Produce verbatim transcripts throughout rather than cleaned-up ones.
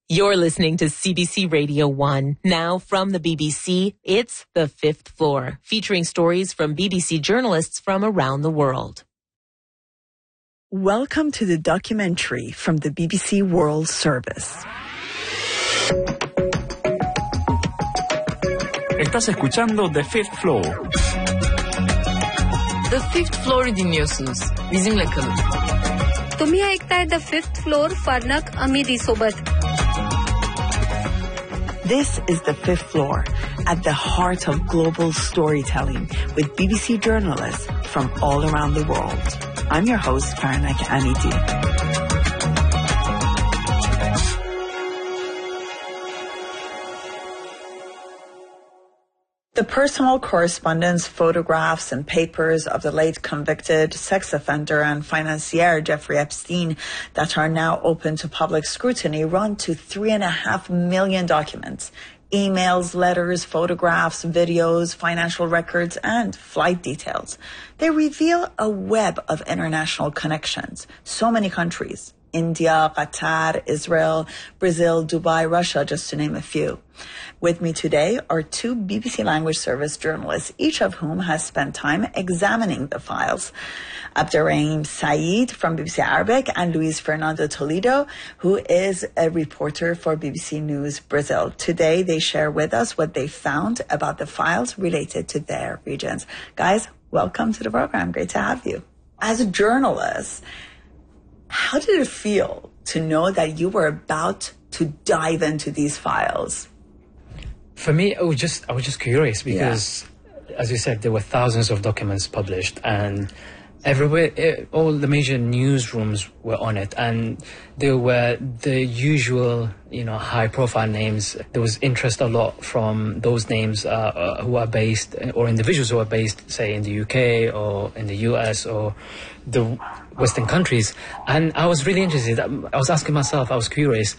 You're listening to C B C Radio one. Now from the B B C, it's The Fifth Floor, featuring stories from B B C journalists from around the world. Welcome to the documentary from the B B C World Service. Estás escuchando The Fifth Floor. The Fifth Floor'u dinliyorsunuz. Bizimle kalın. तुम्ही ऐकताय The Fifth Floor फार्नक अमिदी सोबत. This is The Fifth Floor, at the heart of global storytelling with B B C journalists from all around the world. I'm your host, Farnak Amidi. The personal correspondence, photographs and papers of the late convicted sex offender and financier Jeffrey Epstein that are now open to public scrutiny run to three and a half million documents. Emails, letters, photographs, videos, financial records, and flight details. They reveal a web of international connections. So many countries. India, Qatar, Israel, Brazil, Dubai, Russia, just to name a few. With me today are two B B C Language Service journalists, each of whom has spent time examining the files. Abderrahim Saeed from B B C Arabic and Luis Fernando Toledo, who is a reporter for B B C News Brazil. Today, they share with us what they found about the files related to their regions. Guys, welcome to the program. Great to have you. As a journalist, how did it feel to know that you were about to dive into these files? For me, I was just I was just curious because, yeah. as you said, there were thousands of documents published, and everywhere, it, all the major newsrooms were on it, and there were the usual, you know, high-profile names. There was interest a lot from those names uh, uh, who are based, or individuals who are based, say, in the U K or in the U S or the Western countries. And I was really interested. I was asking myself, I was curious,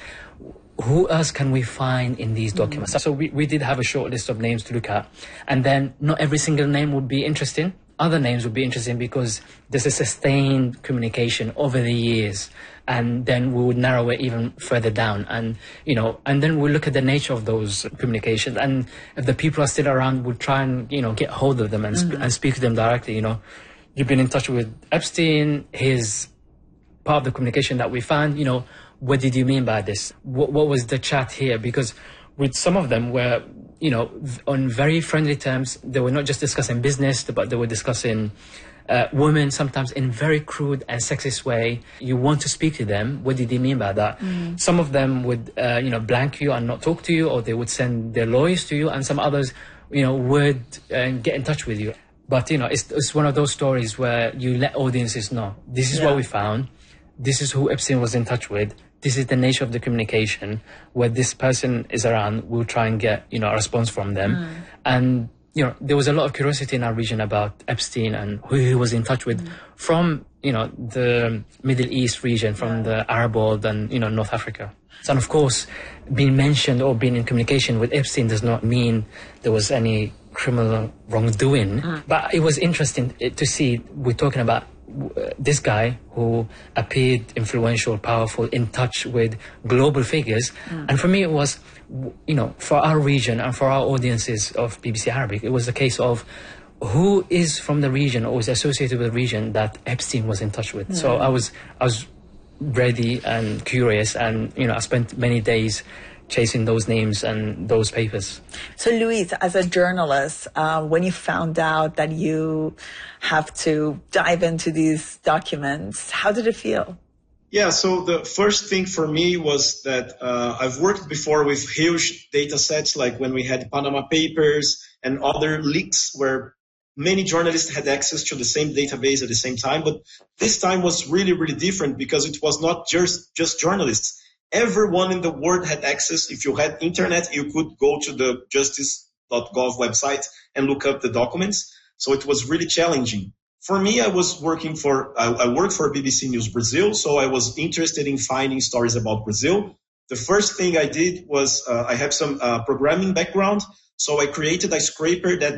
who else can we find in these documents? Mm. So we, we did have a short list of names to look at. And then not every single name would be interesting. Other names would be interesting because there's a sustained communication over the years. And then we would narrow it even further down. And, you know, and then we look at the nature of those communications. And if the people are still around, we'll try and, you know, get hold of them and, mm. sp- and speak to them directly, you know. You've been in touch with Epstein, his part of the communication that we found, you know, what did you mean by this? What, what was the chat here? Because with some of them were, you know, on very friendly terms. They were not just discussing business, but they were discussing uh, women, sometimes in very crude and sexist way. You want to speak to them. What did they mean by that? Mm. Some of them would, uh, you know, blank you and not talk to you, or they would send their lawyers to you, and some others, you know, would uh, get in touch with you. But, you know, it's, it's one of those stories where you let audiences know, this is yeah. what we found. This is who Epstein was in touch with. This is the nature of the communication. Where this person is around, we'll try and get, you know, a response from them. Mm. And, you know, there was a lot of curiosity in our region about Epstein and who he was in touch with mm. from, you know, the Middle East region, from yeah. the Arab world and, you know, North Africa. And of course, being mentioned or being in communication with Epstein does not mean there was any criminal wrongdoing. Mm. But it was interesting to see, we're talking about this guy who appeared influential, powerful, in touch with global figures. Mm. And for me, it was, you know, for our region and for our audiences of B B C Arabic, it was a case of who is from the region or is associated with the region that Epstein was in touch with. Mm. So I was, I was ready and curious, and, you know, I spent many days chasing those names and those papers. So, Luis, as a journalist, uh, when you found out that you have to dive into these documents, how did it feel? Yeah, so the first thing for me was that uh, I've worked before with huge data sets, like when we had Panama Papers and other leaks where many journalists had access to the same database at the same time. But this time was really, really different because it was not just, just journalists. Everyone in the world had access. If you had internet, you could go to the justice dot gov website and look up the documents. So it was really challenging. For me, I was working for, I, I worked for B B C News Brazil, so I was interested in finding stories about Brazil. The first thing I did was, uh, I have some uh, programming background, so I created a scraper that